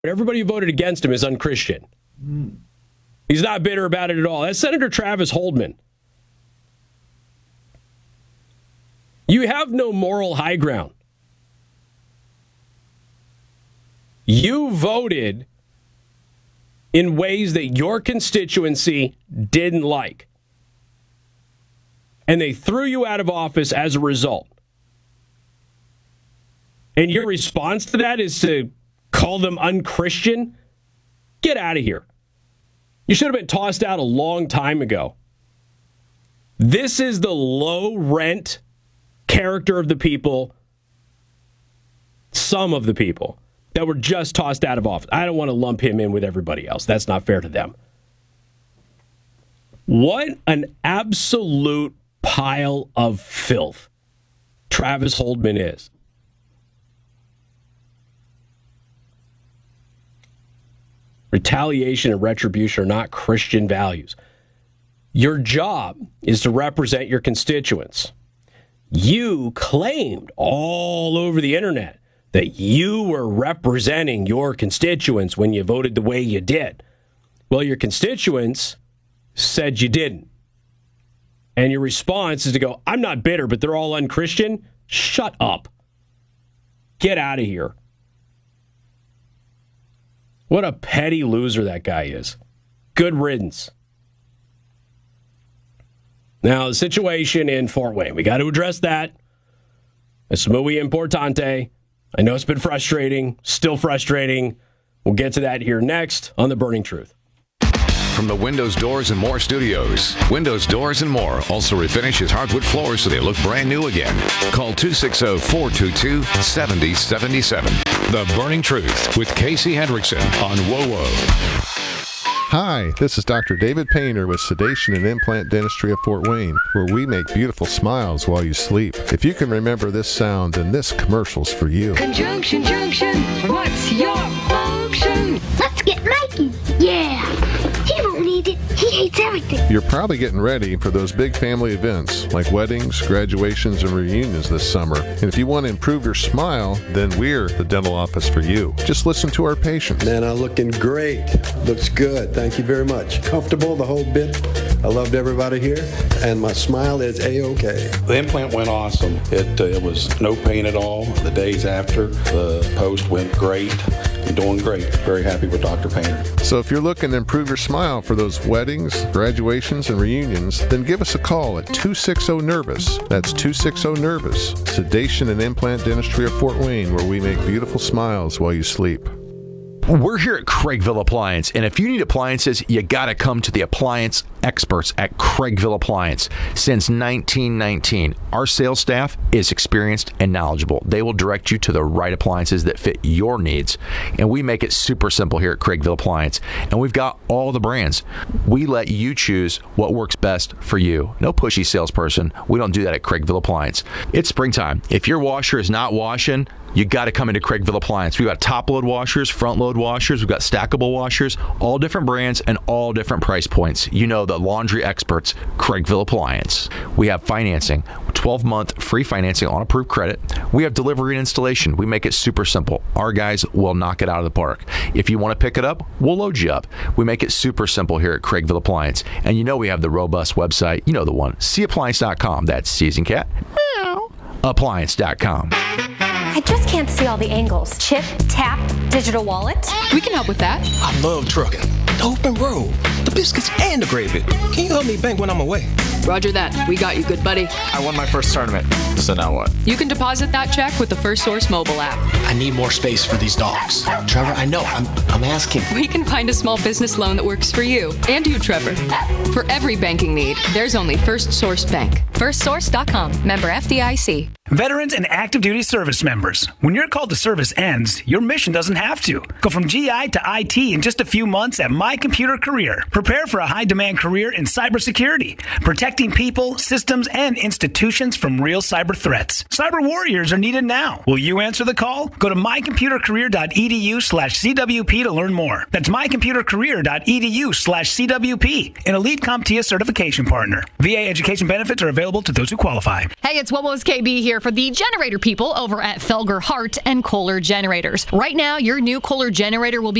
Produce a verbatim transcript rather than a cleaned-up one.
But everybody who voted against him is unchristian. Mm. He's not bitter about it at all. That's Senator Travis Holdman. You have no moral high ground. You voted in ways that your constituency didn't like. And they threw you out of office as a result. And your response to that is to call them unchristian? Get out of here. You should have been tossed out a long time ago. This is the low rent character of the people, some of the people, that were just tossed out of office. I don't want to lump him in with everybody else. That's not fair to them. What an absolute pile of filth Travis Holdman is. Retaliation and retribution are not Christian values. Your job is to represent your constituents. You claimed all over the internet that you were representing your constituents when you voted the way you did. Well, your constituents said you didn't. And your response is to go, I'm not bitter, but they're all unchristian. Shut up. Get out of here. What a petty loser that guy is. Good riddance. Now, the situation in Fort Wayne, we got to address that. It's muy importante. I know it's been frustrating, still frustrating. We'll get to that here next on The Burning Truth. From the Windows, Doors, and More studios, Windows, Doors, and More also refinishes hardwood floors so they look brand new again. Call two six zero, four two two, seven zero seven seven. The Burning Truth with Casey Hendrickson on W O W O. Hi, this is Doctor David Painter with Sedation and Implant Dentistry of Fort Wayne, where we make beautiful smiles while you sleep. If you can remember this sound, then this commercial's for you. Conjunction Junction, what's your function? Let's get Mikey. Yeah. He won't need it. He hates everything. You're probably getting ready for those big family events like weddings, graduations, and reunions this summer. And if you want to improve your smile, then we're the dental office for you. Just listen to our patients. Man, I'm looking great. Looks good. Thank you very much. Comfortable the whole bit. I loved everybody here, and my smile is A-okay. The implant went awesome. It, uh, it was no pain at all. The days after, the post went great. I'm doing great. Very happy with Doctor Painter. So if you're looking to improve your smile for those weddings, graduations, and reunions, then give us a call at two six zero nervous. That's two six zero nervous. Sedation and Implant Dentistry of Fort Wayne, where we make beautiful smiles while you sleep. We're here at Craigville Appliance, and if you need appliances, you got to come to the appliance experts at Craigville Appliance. Since nineteen nineteen, our sales staff is experienced and knowledgeable. They will direct you to the right appliances that fit your needs, and we make it super simple here at Craigville Appliance, and we've got all the brands. We let you choose what works best for you. No pushy salesperson. We don't do that at Craigville Appliance. It's springtime. If your washer is not washing, you got to come into Craigville Appliance. We've got top-load washers, front-load washers. We've got stackable washers, all different brands and all different price points. You know, the laundry experts, Craigville Appliance. We have financing, twelve-month free financing on approved credit. We have delivery and installation. We make it super simple. Our guys will knock it out of the park. If you want to pick it up, we'll load you up. We make it super simple here at Craigville Appliance. And you know we have the robust website. You know the one, C appliance dot com. That's Season Cat. Meow. appliance dot com. I just can't see all the angles. Chip, tap, digital wallet. We can help with that. I love trucking. The open road, the biscuits, and the gravy. Can you help me bank when I'm away? Roger that. We got you, good buddy. I won my first tournament. So now what? You can deposit that check with the First Source mobile app. I need more space for these dogs. Trevor, I know. I'm, I'm asking. We can find a small business loan that works for you and you, Trevor. For every banking need, there's only First Source Bank. first source dot com. Member F D I C. Veterans and active duty service members, when your call to service ends, your mission doesn't have to. Go from G I to I T in just a few months at My Computer Career. Prepare for a high-demand career in cybersecurity, protecting people, systems, and institutions from real cyber cyber threats. Cyber warriors are needed now. Will you answer the call? Go to mycomputercareer.edu slash CWP to learn more. That's mycomputercareer.edu slash CWP, an Elite CompTIA certification partner. V A education benefits are available to those who qualify. Hey, it's Womo's K B here for the generator people over at Felger Hart and Kohler Generators. Right now, your new Kohler generator will be